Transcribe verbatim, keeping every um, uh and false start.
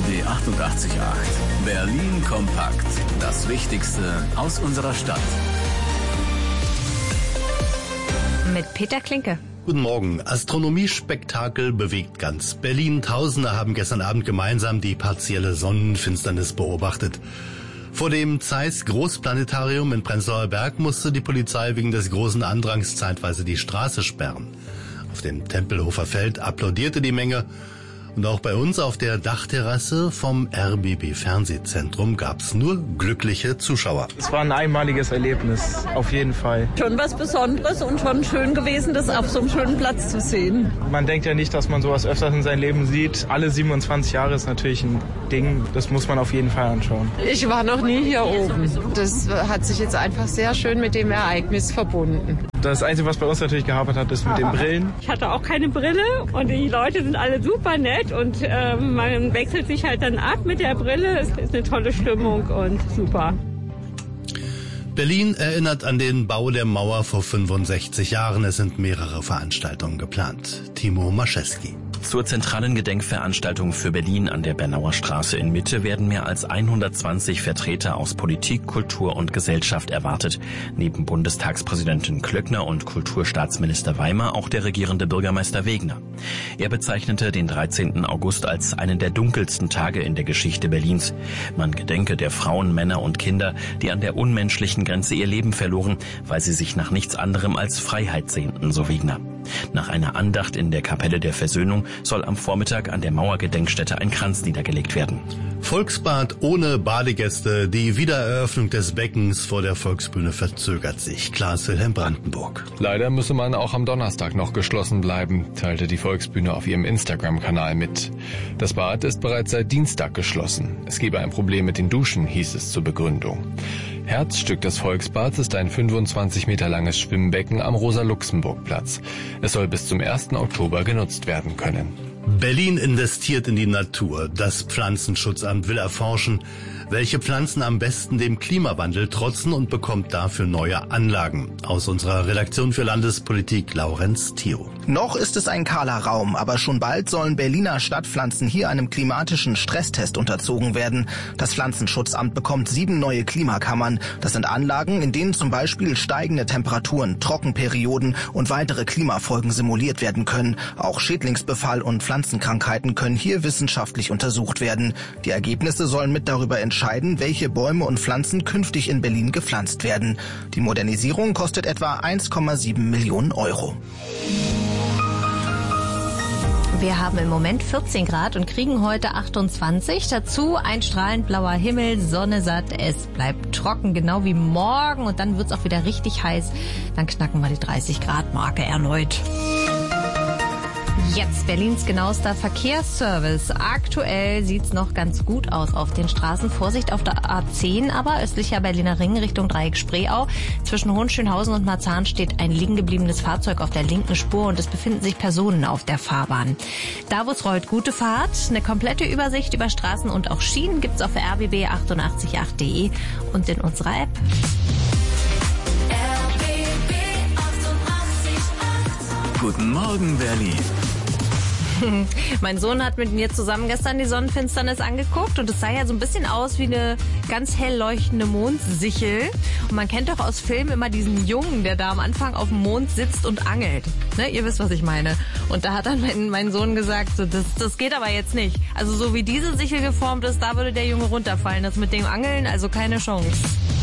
B achtundachtzig Komma acht. Berlin kompakt. Das Wichtigste aus unserer Stadt. Mit Peter Klinke. Guten Morgen. Astronomiespektakel bewegt ganz Berlin. Tausende haben gestern Abend gemeinsam die partielle Sonnenfinsternis beobachtet. Vor dem Zeiss Großplanetarium in Prenzlauer Berg musste die Polizei wegen des großen Andrangs zeitweise die Straße sperren. Auf dem Tempelhofer Feld applaudierte die Menge. Und auch bei uns auf der Dachterrasse vom R B B Fernsehzentrum gab's nur glückliche Zuschauer. Es war ein einmaliges Erlebnis, auf jeden Fall. Schon was Besonderes und schon schön gewesen, das auf so einem schönen Platz zu sehen. Man denkt ja nicht, dass man sowas öfters in seinem Leben sieht. Alle siebenundzwanzig Jahre ist natürlich ein Ding, das muss man auf jeden Fall anschauen. Ich war noch nie hier oben. Das hat sich jetzt einfach sehr schön mit dem Ereignis verbunden. Das Einzige, was bei uns natürlich gehapert hat, ist mit den Brillen. Ich hatte auch keine Brille und die Leute sind alle super nett und äh, man wechselt sich halt dann ab mit der Brille. Es ist eine tolle Stimmung und super. Berlin erinnert an den Bau der Mauer vor fünfundsechzig Jahren. Es sind mehrere Veranstaltungen geplant. Timo Maschewski. Zur zentralen Gedenkveranstaltung für Berlin an der Bernauer Straße in Mitte werden mehr als hundertzwanzig Vertreter aus Politik, Kultur und Gesellschaft erwartet. Neben Bundestagspräsidentin Klöckner und Kulturstaatsminister Weimer auch der regierende Bürgermeister Wegner. Er bezeichnete den dreizehnten August als einen der dunkelsten Tage in der Geschichte Berlins. Man gedenke der Frauen, Männer und Kinder, die an der unmenschlichen Grenze ihr Leben verloren, weil sie sich nach nichts anderem als Freiheit sehnten, so Wegner. Nach einer Andacht in der Kapelle der Versöhnung soll am Vormittag an der Mauergedenkstätte ein Kranz niedergelegt werden. Volksbad ohne Badegäste. Die Wiedereröffnung des Beckens vor der Volksbühne verzögert sich. Klaas-Wilhelm Brandenburg. Leider müsse man auch am Donnerstag noch geschlossen bleiben, teilte die Volksbühne auf ihrem Instagram-Kanal mit. Das Bad ist bereits seit Dienstag geschlossen. Es gebe ein Problem mit den Duschen, hieß es zur Begründung. Herzstück des Volksbads ist ein fünfundzwanzig Meter langes Schwimmbecken am Rosa-Luxemburg-Platz. Es soll bis zum ersten Oktober genutzt werden können. Berlin investiert in die Natur. Das Pflanzenschutzamt will erforschen, welche Pflanzen am besten dem Klimawandel trotzen und bekommt dafür neue Anlagen. Aus unserer Redaktion für Landespolitik Laurenz Thio. Noch ist es ein kahler Raum, aber schon bald sollen Berliner Stadtpflanzen hier einem klimatischen Stresstest unterzogen werden. Das Pflanzenschutzamt bekommt sieben neue Klimakammern. Das sind Anlagen, in denen zum Beispiel steigende Temperaturen, Trockenperioden und weitere Klimafolgen simuliert werden können. Auch Schädlingsbefall und Pflanzenkrankheiten können hier wissenschaftlich untersucht werden. Die Ergebnisse sollen mit darüber entscheiden, welche Bäume und Pflanzen künftig in Berlin gepflanzt werden. Die Modernisierung kostet etwa eins Komma sieben Millionen Euro. Wir haben im Moment vierzehn Grad und kriegen heute achtundzwanzig. Dazu ein strahlend blauer Himmel, Sonne satt. Es bleibt trocken, genau wie morgen. Und dann wird's auch wieder richtig heiß. Dann knacken wir die dreißig Grad Marke erneut. Jetzt Berlins genauester Verkehrsservice. Aktuell sieht's noch ganz gut aus auf den Straßen. Vorsicht auf der A zehn, aber östlicher Berliner Ring Richtung Dreieck Spreeau. Zwischen Hohenschönhausen und Marzahn steht ein liegen gebliebenes Fahrzeug auf der linken Spur und es befinden sich Personen auf der Fahrbahn. Da wo es rollt, gute Fahrt. Eine komplette Übersicht über Straßen und auch Schienen gibt's auf r b b achtundachtzig Komma acht punkt de und in unserer App. Guten Morgen, Berlin. Mein Sohn hat mit mir zusammen gestern die Sonnenfinsternis angeguckt und es sah ja so ein bisschen aus wie eine ganz hell leuchtende Mondsichel. Und man kennt doch aus Filmen immer diesen Jungen, der da am Anfang auf dem Mond sitzt und angelt. Ne, ihr wisst, was ich meine. Und da hat dann mein, mein Sohn gesagt, so, das, das geht aber jetzt nicht. Also so wie diese Sichel geformt ist, da würde der Junge runterfallen. Das mit dem Angeln, also keine Chance.